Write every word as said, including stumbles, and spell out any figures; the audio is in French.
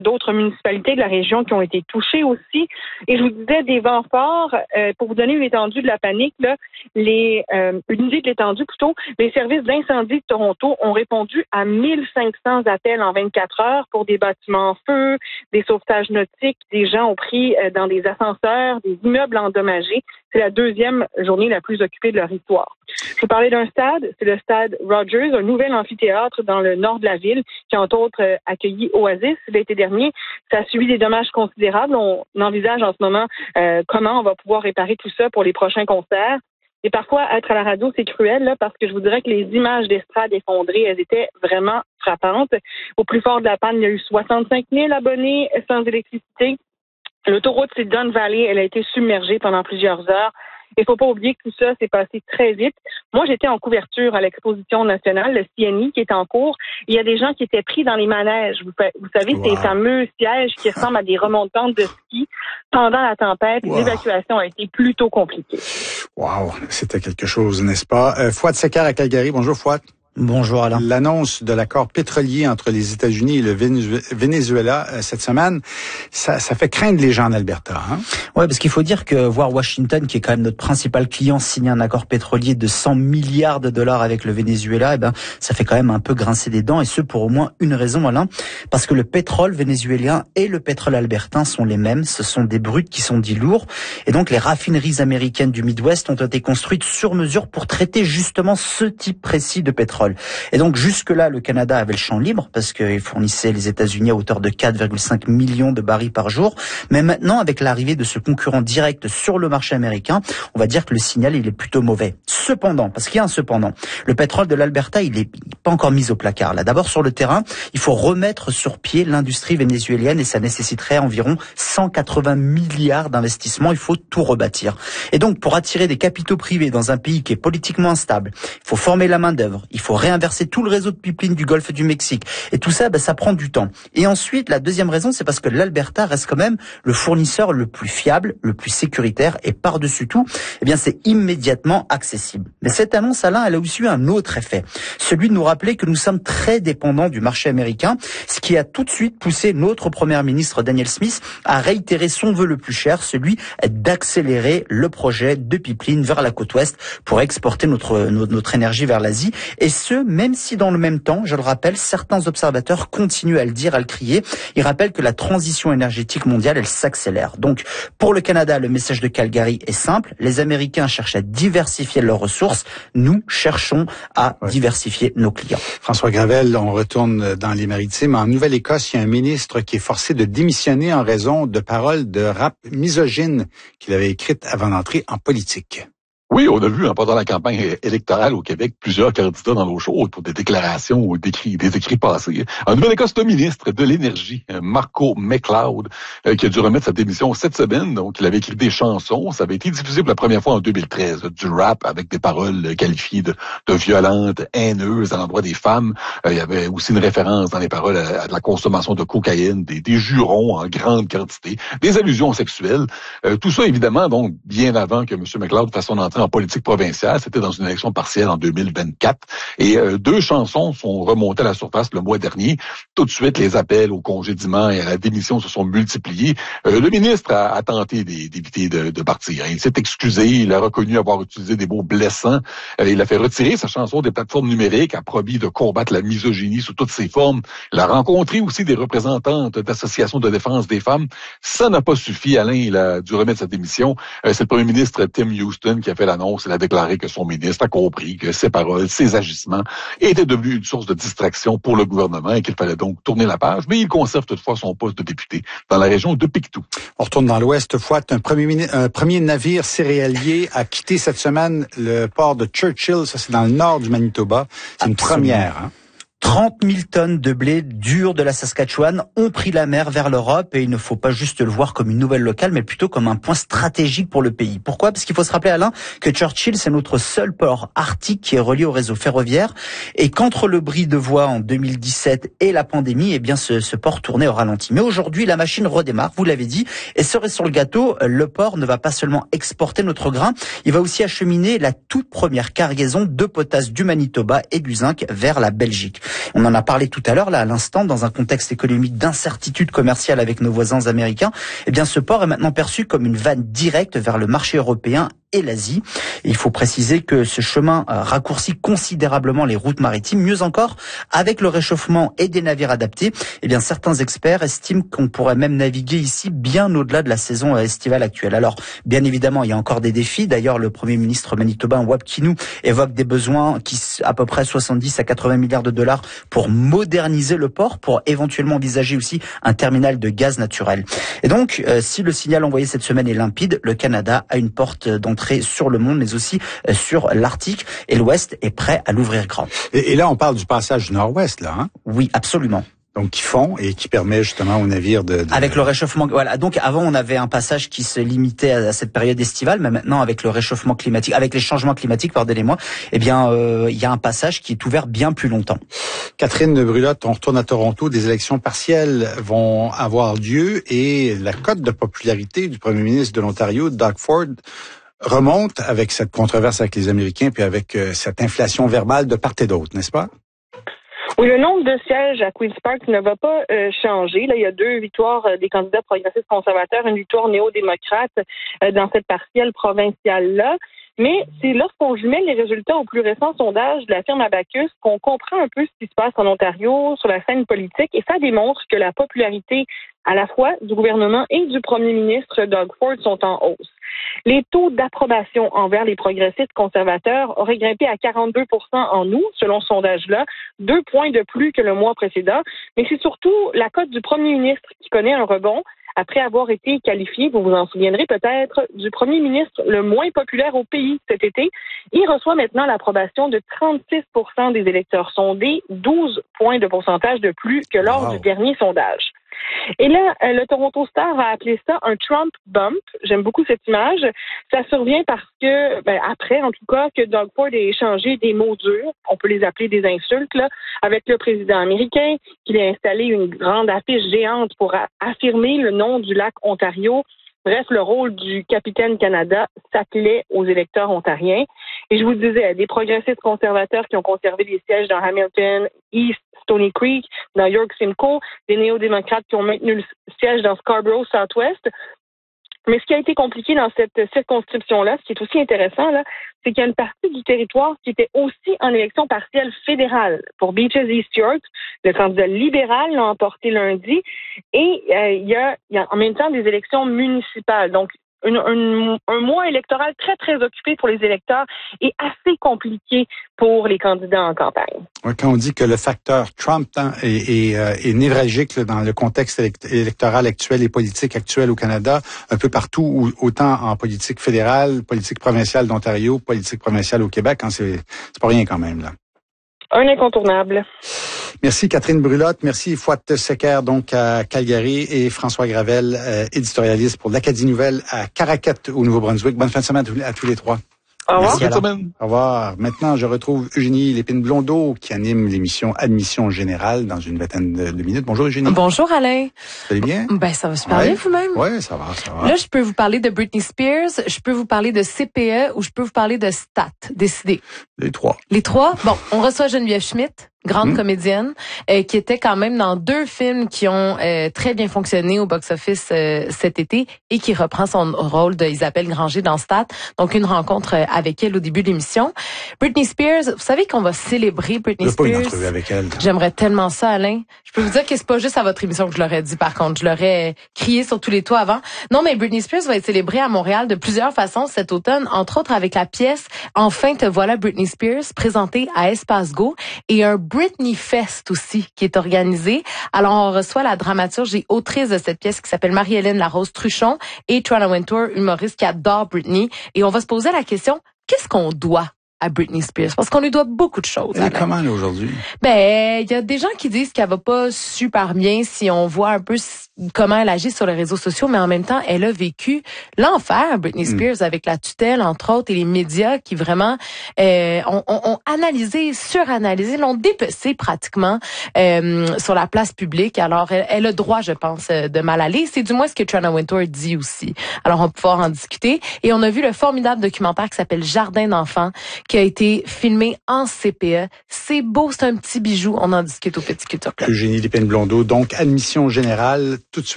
d'autres municipalités de la région qui ont été touchées aussi. Et je vous disais des vents forts. Euh, pour vous donner une étendue de la panique, là, les, euh, une idée de l'étendue plutôt, les services d'incendie de Toronto ont répondu à mille cinq cents appels en vingt-quatre heures pour des bâtiments en feu, des sauvetages nautiques. Des gens ont pris euh, dans des ascenseurs, des immeubles endommagés. C'est la deuxième journée la plus occupée de leur histoire. Je vous parlais d'un stade, c'est le stade Rogers, un nouvel amphithéâtre dans le nord de la ville qui a entre autres euh, accueilli Oasis l'été dernier. Ça a subi des dommages considérables. On envisage en ce moment euh, comment on va pouvoir réparer tout ça pour les prochains concerts. Et parfois, être à la radio, c'est cruel là, parce que je vous dirais que les images d'estrade effondrées, elles étaient vraiment frappantes. Au plus fort de la panne, il y a eu soixante-cinq mille abonnés sans électricité. L'autoroute, c'est Don Valley, elle a été submergée pendant plusieurs heures. Il ne faut pas oublier que tout ça s'est passé très vite. Moi, j'étais en couverture à l'exposition nationale, le C N I, qui est en cours. Il y a des gens qui étaient pris dans les manèges. Vous, vous savez, wow. Ces fameux sièges qui ressemblent à des remontantes de ski. Pendant la tempête, wow. L'évacuation a été plutôt compliquée. Wow, c'était quelque chose, n'est-ce pas? Euh, Fouad Secker à Calgary. Bonjour, Fouad. Bonjour Alain. L'annonce de l'accord pétrolier entre les États-Unis et le Venezuela euh, cette semaine, ça, ça fait craindre les gens en Alberta. Hein? Ouais, parce qu'il faut dire que voir Washington, qui est quand même notre principal client, signer un accord pétrolier de cent milliards de dollars avec le Venezuela, eh ben, ça fait quand même un peu grincer des dents, et ce pour au moins une raison, Alain, parce que le pétrole vénézuélien et le pétrole albertain sont les mêmes. Ce sont des brutes qui sont dits lourds, et donc les raffineries américaines du Midwest ont été construites sur mesure pour traiter justement ce type précis de pétrole. Et donc jusque-là, le Canada avait le champ libre parce qu'il fournissait les États-Unis à hauteur de quatre virgule cinq millions de barils par jour. Mais maintenant, avec l'arrivée de ce concurrent direct sur le marché américain, on va dire que le signal, il est plutôt mauvais. Cependant, parce qu'il y a un cependant, le pétrole de l'Alberta, il est pas encore mis au placard. Là, d'abord sur le terrain, il faut remettre sur pied l'industrie vénézuélienne et ça nécessiterait environ cent quatre-vingts milliards d'investissements. Il faut tout rebâtir. Et donc, pour attirer des capitaux privés dans un pays qui est politiquement instable, il faut former la main-d'œuvre, il faut réinverser tout le réseau de pipelines du Golfe du Mexique. Et tout ça, ben, ça prend du temps. Et ensuite, la deuxième raison, c'est parce que l'Alberta reste quand même le fournisseur le plus fiable, le plus sécuritaire, et par-dessus tout, eh bien, c'est immédiatement accessible. Mais cette annonce, Alain, elle a aussi eu un autre effet. Celui de nous rappeler que nous sommes très dépendants du marché américain, ce qui a tout de suite poussé notre premier ministre Daniel Smith à réitérer son vœu le plus cher, celui d'accélérer le projet de pipeline vers la côte ouest pour exporter notre, notre, notre énergie vers l'Asie. Et ce, même si dans le même temps, je le rappelle, certains observateurs continuent à le dire, à le crier. Ils rappellent que la transition énergétique mondiale, elle s'accélère. Donc, pour le Canada, le message de Calgary est simple. Les Américains cherchent à diversifier leurs ressources. Nous cherchons à ouais. diversifier nos clients. François Gravel, on retourne dans les Maritimes. En Nouvelle-Écosse, il y a un ministre qui est forcé de démissionner en raison de paroles de rap misogynes qu'il avait écrites avant d'entrer en politique. Oui, on a vu hein, pendant la campagne électorale au Québec plusieurs candidats dans l'eau chaude pour des déclarations ou des écrits, des écrits passés. En Nouvelle-Écosse, le ministre de l'Énergie, Marco McLeod, euh, qui a dû remettre sa démission cette semaine. Donc, il avait écrit des chansons. Ça avait été diffusé pour la première fois en deux mille treize. Du rap avec des paroles qualifiées de, de violentes, haineuses à l'endroit des femmes. Euh, il y avait aussi une référence dans les paroles à, à de la consommation de cocaïne, des, des jurons en grande quantité, des allusions sexuelles. Euh, tout ça, évidemment, donc bien avant que M. McLeod fasse son entrée en politique provinciale. C'était dans une élection partielle en deux mille vingt-quatre. Et euh, deux chansons sont remontées à la surface le mois dernier. Tout de suite, les appels au congédiement et à la démission se sont multipliés. Euh, le ministre a, a tenté d'éviter de, de partir. Il s'est excusé. Il a reconnu avoir utilisé des mots blessants. Euh, il a fait retirer sa chanson des plateformes numériques, a promis de combattre la misogynie sous toutes ses formes. Il a rencontré aussi des représentantes d'associations de défense des femmes. Ça n'a pas suffi. Alain, il a dû remettre sa démission. Euh, c'est le premier ministre Tim Houston qui a fait l'annonce. Il a déclaré que son ministre a compris que ses paroles, ses agissements étaient devenus une source de distraction pour le gouvernement et qu'il fallait donc tourner la page. Mais il conserve toutefois son poste de député dans la région de Pictou. On retourne dans l'Ouest. Fouad, un premier, un premier navire céréalier a quitté cette semaine le port de Churchill. Ça, c'est dans le nord du Manitoba. C'est une première, hein? trente mille tonnes de blé dur de la Saskatchewan ont pris la mer vers l'Europe et il ne faut pas juste le voir comme une nouvelle locale, mais plutôt comme un point stratégique pour le pays. Pourquoi ? Parce qu'il faut se rappeler, Alain, que Churchill, c'est notre seul port arctique qui est relié au réseau ferroviaire et qu'entre le bris de voie en deux mille dix-sept et la pandémie, eh bien, ce, ce port tournait au ralenti. Mais aujourd'hui, la machine redémarre, vous l'avez dit, et cerise sur le gâteau, le port ne va pas seulement exporter notre grain, il va aussi acheminer la toute première cargaison de potasse du Manitoba et du zinc vers la Belgique. On en a parlé tout à l'heure, là, à l'instant, dans un contexte économique d'incertitude commerciale avec nos voisins américains. Eh bien, ce port est maintenant perçu comme une vanne directe vers le marché européen et l'Asie. Et il faut préciser que ce chemin raccourcit considérablement les routes maritimes. Mieux encore, avec le réchauffement et des navires adaptés, eh bien, certains experts estiment qu'on pourrait même naviguer ici bien au-delà de la saison estivale actuelle. Alors, bien évidemment, il y a encore des défis. D'ailleurs, le Premier ministre manitobain, Wab Kinew, évoque des besoins qui, à peu près soixante-dix à quatre-vingts milliards de dollars pour moderniser le port, pour éventuellement envisager aussi un terminal de gaz naturel. Et donc, euh, si le signal envoyé cette semaine est limpide, le Canada a une porte d'entrée sur le monde, mais aussi sur l'Arctique, et l'Ouest est prêt à l'ouvrir grand. Et, et là, on parle du passage du Nord-Ouest, là, hein? Oui, absolument. Donc, qui font et qui permet justement aux navires de, de... Avec le réchauffement, voilà. Donc, avant, on avait un passage qui se limitait à cette période estivale, mais maintenant, avec le réchauffement climatique, avec les changements climatiques, pardonnez-moi, eh bien, euh, il y a un passage qui est ouvert bien plus longtemps. Catherine Brulotte, on retourne à Toronto. Des élections partielles vont avoir lieu et la cote de popularité du premier ministre de l'Ontario, Doug Ford, remonte avec cette controverse avec les Américains puis avec euh, cette inflation verbale de part et d'autre, n'est-ce pas? Oui, le nombre de sièges à Queen's Park ne va pas euh, changer. Là, il y a deux victoires euh, des candidats progressistes conservateurs, une victoire néo-démocrate euh, dans cette partielle provinciale-là. Mais c'est lorsqu'on jumelle les résultats au plus récent sondage de la firme Abacus qu'on comprend un peu ce qui se passe en Ontario sur la scène politique, et ça démontre que la popularité à la fois du gouvernement et du premier ministre Doug Ford sont en hausse. Les taux d'approbation envers les progressistes conservateurs auraient grimpé à quarante-deux pour cent en août, selon ce sondage-là, deux points de plus que le mois précédent. Mais c'est surtout la cote du premier ministre qui connaît un rebond, après avoir été qualifié, vous vous en souviendrez peut-être, du premier ministre le moins populaire au pays cet été. Il reçoit maintenant l'approbation de trente-six pour cent des électeurs sondés, douze points de pourcentage de plus que lors wow. du dernier sondage. Et là, le Toronto Star a appelé ça un Trump bump. J'aime beaucoup cette image. Ça survient parce que, ben, après, en tout cas, que Doug Ford ait échangé des mots durs, on peut les appeler des insultes, là, avec le président américain, qu'il a installé une grande affiche géante pour a- affirmer le nom du lac Ontario. Bref, le rôle du capitaine Canada s'attelait aux électeurs ontariens. Et je vous disais, des progressistes conservateurs qui ont conservé des sièges dans Hamilton, East, Stony Creek, dans York Simcoe, des néo-démocrates qui ont maintenu le siège dans Scarborough Southwest. Mais ce qui a été compliqué dans cette circonscription-là, ce qui est aussi intéressant, là, c'est qu'il y a une partie du territoire qui était aussi en élection partielle fédérale. Pour Beaches East York, le candidat libéral l'a emporté lundi. Et euh, il, y a, il y a en même temps des élections municipales. Donc, Une, une, un mois électoral très, très occupé pour les électeurs et assez compliqué pour les candidats en campagne. Quand on dit que le facteur Trump hein, est, est, euh, est névralgique là, dans le contexte électoral actuel et politique actuel au Canada, un peu partout, autant en politique fédérale, politique provinciale d'Ontario, politique provinciale au Québec, hein, c'est, c'est pas rien quand même, là. Un incontournable. Merci Catherine Brulotte, merci Fouad Secker donc à Calgary et François Gravel, euh, éditorialiste pour l'Acadie Nouvelle à Caraquette au Nouveau-Brunswick. Bonne fin de semaine à tous les trois. Au revoir. Merci, au revoir. Maintenant, je retrouve Eugénie Lépine-Blondeau qui anime l'émission Admission Générale dans une vingtaine de, de minutes. Bonjour Eugénie. Bonjour Alain. Vous allez bien? Ben, ça va super ouais. bien vous-même. Oui, ça va, ça va. Là, je peux vous parler de Britney Spears, je peux vous parler de C P E ou je peux vous parler de Stat. Décidez. Les trois. Les trois? Bon, on reçoit Geneviève Schmidt, grande mmh. comédienne, euh, qui était quand même dans deux films qui ont euh, très bien fonctionné au box-office euh, cet été et qui reprend son rôle de Isabelle Granger dans Stat. Donc, une rencontre euh, avec elle au début de l'émission. Britney Spears, vous savez qu'on va célébrer Britney je Spears. pas une entrevue avec elle. J'aimerais tellement ça, Alain. Je peux vous dire que c'est pas juste à votre émission que je l'aurais dit, par contre. Je l'aurais crié sur tous les toits avant. Non, mais Britney Spears va être célébrée à Montréal de plusieurs façons cet automne, entre autres avec la pièce « Enfin te voilà Britney Spears » présentée à Espace Go et un Britney Fest aussi qui est organisé. Alors, on reçoit la dramaturge et autrice de cette pièce qui s'appelle Marie-Hélène Larose Truchon et Trana Wintour, humoriste qui adore Britney. Et on va se poser la question, qu'est-ce qu'on doit à Britney Spears? Parce qu'on lui doit beaucoup de choses. Elle est comment, là, aujourd'hui? Ben, il y a des gens qui disent qu'elle va pas super bien si on voit un peu comment elle agit sur les réseaux sociaux, mais en même temps, elle a vécu l'enfer, Britney Spears, mm. avec la tutelle, entre autres, et les médias qui vraiment euh, ont, ont, ont analysé, suranalysé, l'ont dépecé pratiquement euh, sur la place publique. Alors, elle, elle a droit, je pense, de mal aller. C'est du moins ce que Trina Wintour dit aussi. Alors, on va pouvoir en discuter. Et on a vu le formidable documentaire qui s'appelle Jardin d'enfants, qui a été filmé en C P E. C'est beau, c'est un petit bijou. On en discute au Petit Culture Club. Eugénie Lépine-Blondeau, donc admission générale